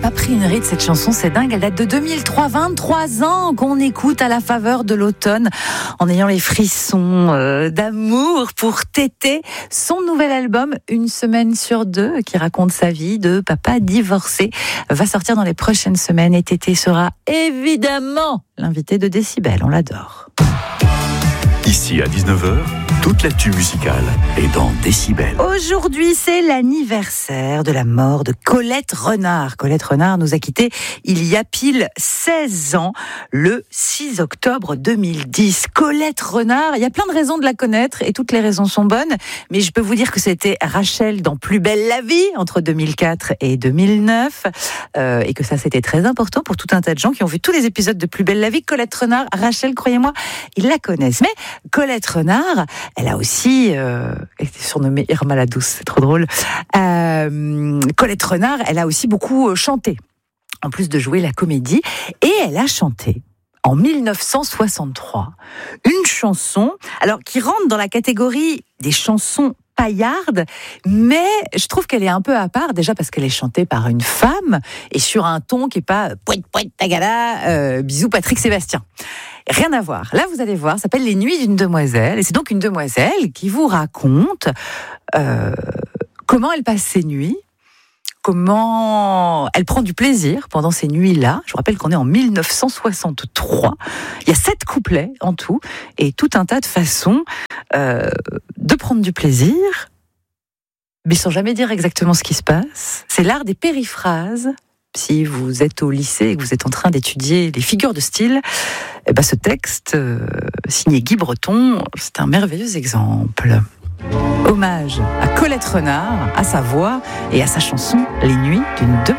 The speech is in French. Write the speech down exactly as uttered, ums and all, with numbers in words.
pas pris une ride cette chanson, c'est dingue, elle date de deux mille trois, vingt-trois ans qu'on écoute à la faveur de l'automne en ayant les frissons euh, d'amour pour Tété. Son nouvel album, Une semaine sur deux, qui raconte sa vie de papa divorcé, va sortir dans les prochaines semaines et Tété sera évidemment l'invité de Décibel, on l'adore. Ici à dix-neuf heures, toute l'actu musicale est dans Décibel. Aujourd'hui, c'est l'anniversaire de la mort de Colette Renard. Colette Renard nous a quittés il y a pile seize ans, le six octobre deux mille dix. Colette Renard, il y a plein de raisons de la connaître et toutes les raisons sont bonnes, mais je peux vous dire que c'était Rachel dans Plus belle la vie entre deux mille quatre et deux mille neuf euh, et que ça c'était très important pour tout un tas de gens qui ont vu tous les épisodes de Plus belle la vie. Colette Renard, Rachel, croyez-moi, ils la connaissent. Mais Colette Renard, elle a aussi euh, été surnommée Irma la douce, c'est trop drôle. Euh, Colette Renard, elle a aussi beaucoup chanté, en plus de jouer la comédie, et elle a chanté en dix-neuf cent soixante-trois une chanson, alors qui rentre dans la catégorie des chansons paillarde, mais je trouve qu'elle est un peu à part, déjà parce qu'elle est chantée par une femme, et sur un ton qui n'est pas « poit poit tagala, euh, bisous Patrick Sébastien ». Rien à voir. Là, vous allez voir, ça s'appelle Les Nuits d'une demoiselle, et c'est donc une demoiselle qui vous raconte euh, comment elle passe ses nuits, comment elle prend du plaisir pendant ces nuits-là. Je vous rappelle qu'on est en dix-neuf cent soixante-trois. Il y a sept couplets en tout, et tout un tas de façons euh, de prendre du plaisir, mais sans jamais dire exactement ce qui se passe. C'est l'art des périphrases. Si vous êtes au lycée et que vous êtes en train d'étudier les figures de style, eh ben ce texte, euh, signé Guy Breton, c'est un merveilleux exemple. Hommage à Colette Renard, à sa voix et à sa chanson « Les Nuits d'une demoiselle ».